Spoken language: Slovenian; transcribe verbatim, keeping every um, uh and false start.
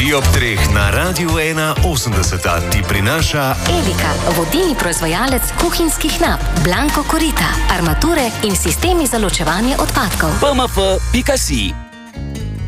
Tri ob treh na Radiu ena osemdeset ti prinaša Elika, vodilni proizvajalec kuhinjskih nap, Blanko korita, armature in sistemi za ločevanje odpadkov. p m f pika si